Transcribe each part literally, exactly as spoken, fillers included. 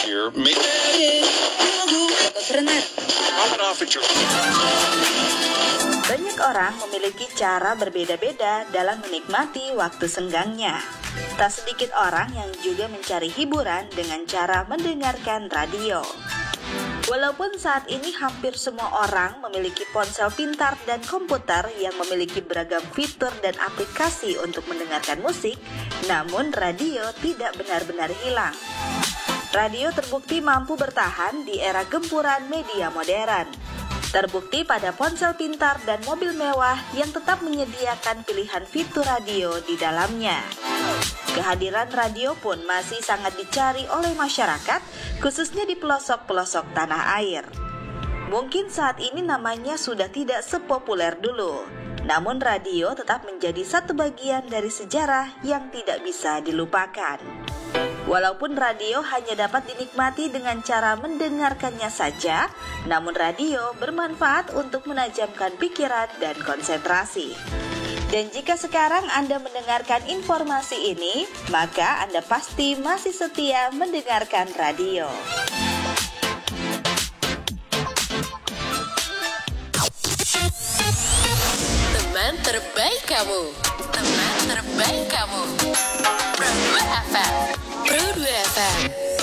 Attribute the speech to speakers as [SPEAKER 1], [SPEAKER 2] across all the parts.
[SPEAKER 1] here. Make
[SPEAKER 2] Banyak orang memiliki cara berbeda-beda dalam menikmati waktu senggangnya. Tak sedikit orang yang juga mencari hiburan dengan cara mendengarkan radio. Walaupun saat ini hampir semua orang memiliki ponsel pintar dan komputer yang memiliki beragam fitur dan aplikasi untuk mendengarkan musik, namun radio tidak benar-benar hilang. Radio terbukti mampu bertahan di era gempuran media modern. Terbukti pada ponsel pintar dan mobil mewah yang tetap menyediakan pilihan fitur radio di dalamnya. Kehadiran radio pun masih sangat dicari oleh masyarakat, khususnya di pelosok-pelosok tanah air. Mungkin saat ini namanya sudah tidak sepopuler dulu, namun radio tetap menjadi satu bagian dari sejarah yang tidak bisa dilupakan. Walaupun radio hanya dapat dinikmati dengan cara mendengarkannya saja, namun radio bermanfaat untuk menajamkan pikiran dan konsentrasi. Dan jika sekarang Anda mendengarkan informasi ini, maka Anda pasti masih setia mendengarkan radio.
[SPEAKER 3] Teman terbaik kamu, teman terbaik kamu. Pro dua F M, Pro dua F M.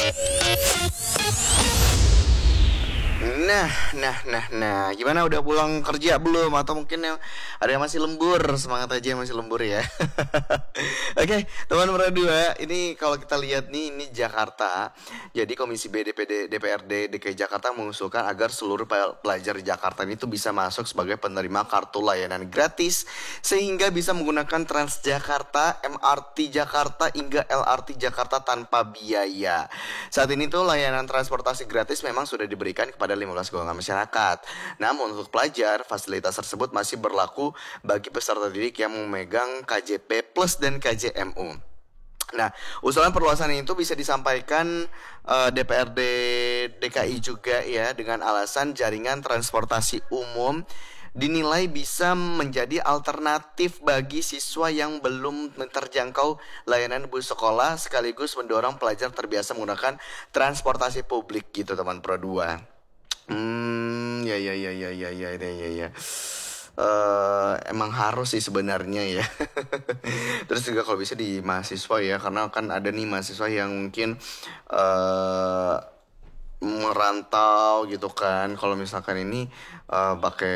[SPEAKER 4] Nah, nah, nah, nah, gimana udah pulang kerja belum? Atau mungkin yang ada yang masih lembur, semangat aja yang masih lembur ya. Oke, teman Pro dua, ini kalau kita lihat nih, ini Jakarta. Jadi Komisi B D P D D P R D D K I Jakarta mengusulkan agar seluruh pelajar di Jakarta ini tuh bisa masuk sebagai penerima kartu layanan gratis, sehingga bisa menggunakan Transjakarta, M R T Jakarta, hingga L R T Jakarta tanpa biaya. Saat ini tuh layanan transportasi gratis memang sudah diberikan kepada lima belas golongan masyarakat. Namun untuk pelajar, fasilitas tersebut masih berlaku bagi peserta didik yang memegang K J P Plus dan K J M U. Nah, usulan perluasan itu bisa disampaikan uh, D P R D D K I juga ya, dengan alasan jaringan transportasi umum dinilai bisa menjadi alternatif bagi siswa yang belum terjangkau layanan bus sekolah, sekaligus mendorong pelajar terbiasa menggunakan transportasi publik gitu teman Pro dua. Hmm, ya ya ya ya ya ya ya ya. ya. Uh, emang harus sih sebenarnya ya. Terus juga kalau bisa di mahasiswa ya, karena kan ada nih mahasiswa yang mungkin uh, merantau gitu kan. Kalau misalkan ini uh, pakai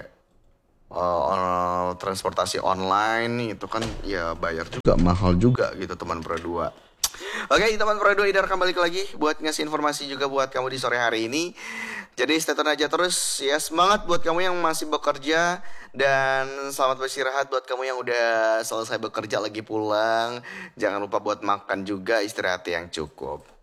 [SPEAKER 4] uh, transportasi online itu kan ya bayar juga mahal juga gitu teman Pro dua. Oke teman Pro dua, Idar kembali lagi buat ngasih informasi juga buat kamu di sore hari ini. Jadi stay tune aja terus ya, semangat buat kamu yang masih bekerja, dan selamat beristirahat buat kamu yang udah selesai bekerja lagi pulang. Jangan lupa buat makan juga, istirahat yang cukup.